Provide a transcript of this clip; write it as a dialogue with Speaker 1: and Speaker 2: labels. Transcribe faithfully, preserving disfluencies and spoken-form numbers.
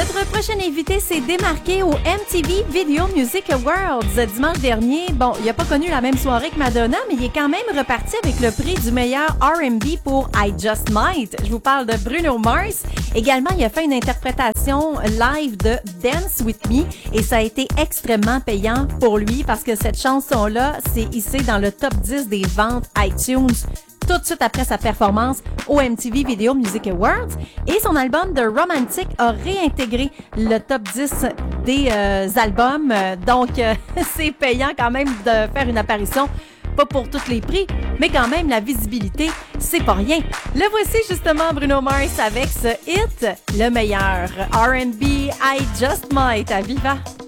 Speaker 1: Notre prochain invité s'est démarqué au M T V Video Music Awards dimanche dernier. Bon, il n'a pas connu la même soirée que Madonna, mais il est quand même reparti avec le prix du meilleur R and B pour I Just Might. Je vous parle de Bruno Mars. Également, il a fait une interprétation live de Dance With Me et ça a été extrêmement payant pour lui parce que cette chanson-là s'est hissée dans le top dix des ventes iTunes tout de suite après sa performance au M T V Video Music Awards. Et son album The Romantic a réintégré le top dix des euh, albums. Donc, euh, c'est payant quand même de faire une apparition. Pas pour tous les prix, mais quand même, la visibilité, c'est pas rien. Le voici justement, Bruno Mars, avec ce hit, le meilleur R and B, I Just Might, à Viva.